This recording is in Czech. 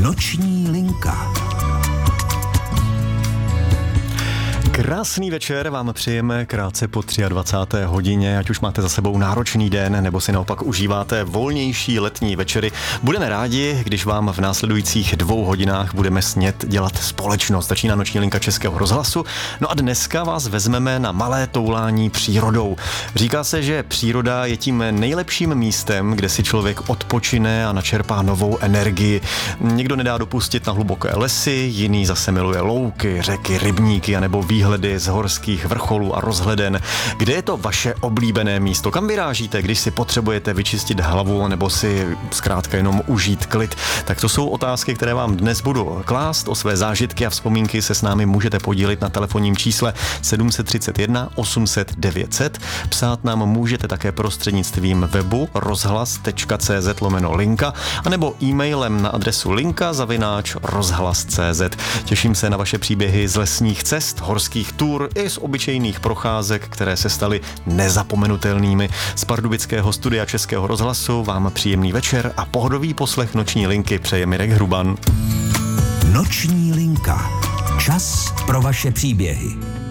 Noční linka. Krásný večer vám přejeme krátce po 23. hodině, ať už máte za sebou náročný den, nebo si naopak užíváte volnější letní večery. Budeme rádi, když vám v následujících 2 hodinách budeme smět dělat společnost. Začíná noční linka Českého rozhlasu. No a dneska vás vezmeme na malé toulání přírodou. Říká se, že příroda je tím nejlepším místem, kde si člověk odpočine a načerpá novou energii. Někdo nedá dopustit na hluboké lesy, jiný zase miluje louky, řeky, rybníky anebo výhledy z horských vrcholů a rozhleden. Kde je to vaše oblíbené místo? Kam vyrážíte, když si potřebujete vyčistit hlavu nebo si zkrátka jenom užít klid? Tak to jsou otázky, které vám dnes budu klást. O své zážitky a vzpomínky se s námi můžete podílit na telefonním čísle 731 800 900. Psát nám můžete také prostřednictvím webu rozhlas.cz/linka anebo e-mailem na adresu linka@rozhlas.cz. Těším se na vaše příběhy z lesních cest, horských tur i z obyčejných procházek, které se staly nezapomenutelnými. Z pardubického studia Českého rozhlasu vám příjemný večer a pohodový poslech noční linky přeje Mirek Hruban. Noční linka. Čas pro vaše příběhy.